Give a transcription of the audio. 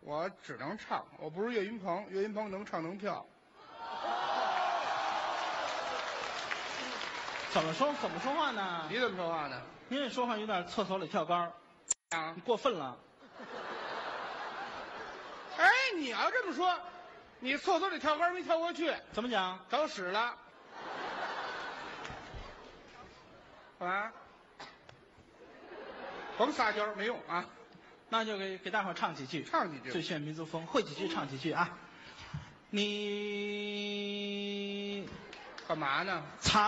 我只能唱，我不是岳云鹏，岳云鹏能唱能跳。 怎么说话呢？ 你怎么说话呢？ 您这说话有点厕所里跳杆儿， 啊你，过分了。 哎，你要这么说，你厕所里跳杆没跳过去， 怎么讲？ 找屎了。干嘛？甭撒娇，没用啊！ 那就给大伙儿唱几句， 唱几句最炫民族风，会几句唱几句啊。你干嘛呢？ 擦。